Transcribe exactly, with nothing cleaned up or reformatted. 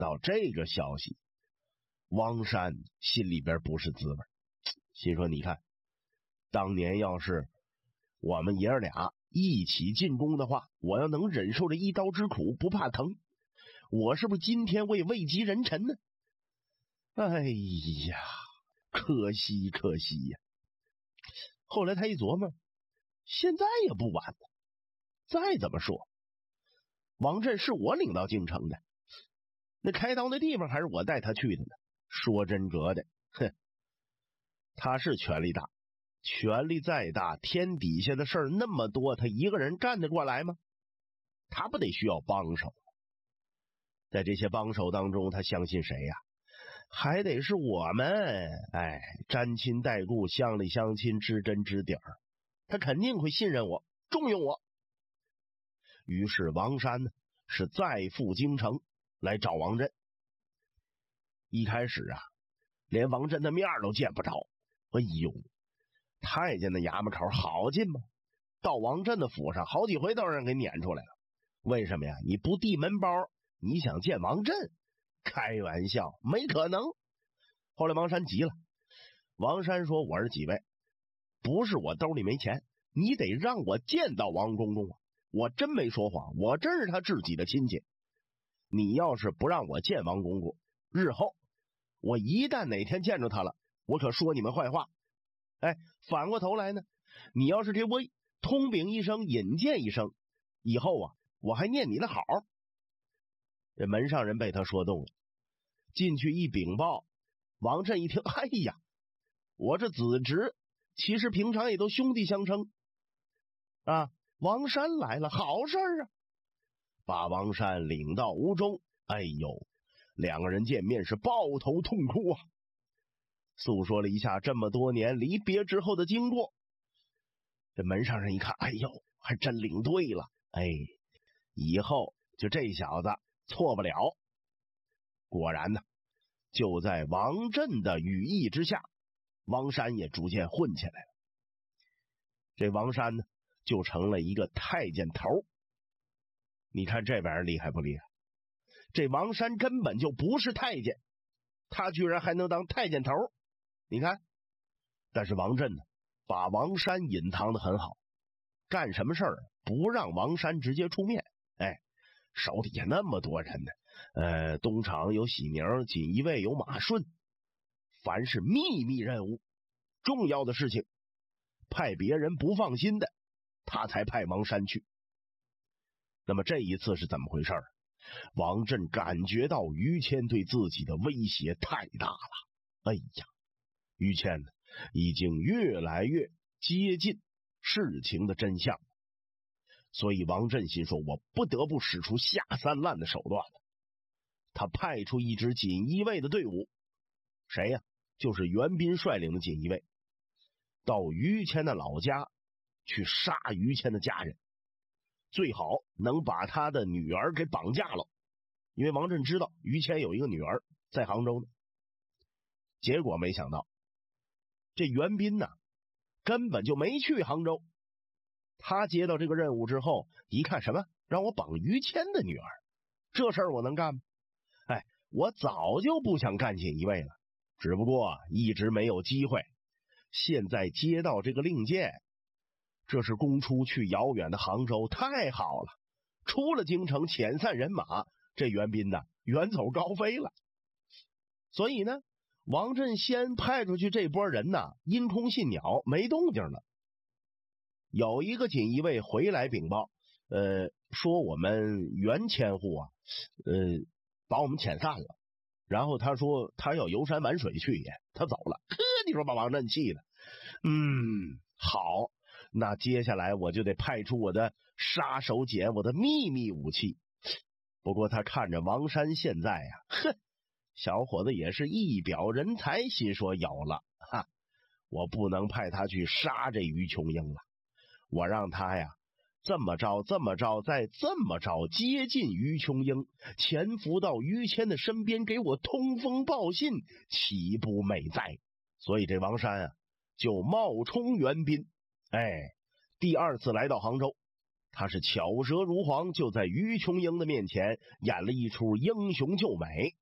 到这个消息，王山心里边不是滋味，心说你看，当年要是我们爷儿俩一起进宫的话，我要能忍受这一刀之苦不怕疼，我是不是今天我也位极人臣呢？哎呀，可惜可惜呀！后来他一琢磨，现在也不晚了，再怎么说王振是我领到京城的，那开刀那地方还是我带他去的呢。说真格的，哼，他是权力大，权力再大，天底下的事儿那么多，他一个人干得过来吗？他不得需要帮手？在这些帮手当中，他相信谁呀？还得是我们，哎，沾亲带故，乡里乡亲，知根知底儿，他肯定会信任我，重用我。于是王山呢，是再赴京城来找王振。一开始啊，连王振的面都见不着。哎呦，太监的衙门口好近吗？到王振的府上好几回都让人给撵出来了。为什么呀？你不递门包，你想见王振？开玩笑，没可能。后来王山急了，王山说：“我是几位，不是我兜里没钱，你得让我见到王公公啊！我真没说谎，我真是他自己的亲戚。你要是不让我见王公公，日后我一旦哪天见着他了，我可说你们坏话。哎，反过头来呢，你要是给我通禀一声，引荐一声，以后啊，我还念你的好。”这门上人被他说动了，进去一禀报，王振一听，哎呀，我这子侄其实平常也都兄弟相称啊，王山来了，好事啊！把王山领到屋中，哎呦，两个人见面是抱头痛哭啊，诉说了一下这么多年离别之后的经过。这门上人一看，哎呦，还真领对了，哎，以后就这小子错不了。果然呢，就在王振的羽翼之下，王山也逐渐混起来了。这王山呢，就成了一个太监头。你看这玩意儿厉害不厉害？这王山根本就不是太监，他居然还能当太监头。你看，但是王振呢，把王山隐藏得很好，干什么事儿不让王山直接出面。哎，手底下那么多人呢，呃，东厂有喜宁，锦衣卫有马顺，凡是秘密任务、重要的事情，派别人不放心的，他才派王山去。那么这一次是怎么回事？王振感觉到于谦对自己的威胁太大了。哎呀，于谦呢，已经越来越接近事情的真相。所以王振心说，我不得不使出下三滥的手段了。他派出一支锦衣卫的队伍，谁呀？就是袁彬率领的锦衣卫，到于谦的老家去杀于谦的家人，最好能把他的女儿给绑架了。因为王振知道于谦有一个女儿在杭州呢。结果没想到，这袁彬呢，根本就没去杭州。他接到这个任务之后，一看什么让我绑于谦的女儿，这事儿我能干吗？哎，我早就不想干锦衣卫了，只不过一直没有机会。现在接到这个令箭，这是公出去遥远的杭州，太好了！出了京城，遣散人马，这袁彬呢，远走高飞了。所以呢，王振先派出去这波人呢，阴空信鸟，没动静了。有一个锦衣卫回来禀报，呃，说我们袁千户啊，呃，把我们遣散了。然后他说他要游山玩水去也，他走了。呵，你说把王振气的。嗯，好，那接下来我就得派出我的杀手锏，我的秘密武器。不过他看着王山现在呀、啊，哼，小伙子也是一表人才，心说有了哈，我不能派他去杀这于琼英了。我让他呀这么着这么着再这么着接近于琼英，潜伏到于谦的身边，给我通风报信，岂不美哉？所以这王山啊就冒充袁彬，哎，第二次来到杭州， 他是巧舌如簧，就在于琼英的面前演了一出英雄救美。